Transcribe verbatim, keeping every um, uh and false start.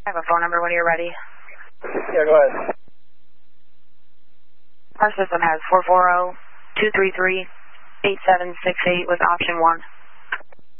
I have a phone number when you're ready. Yeah, go ahead. Our system has four four zero, two three three, eight seven six eight with option one.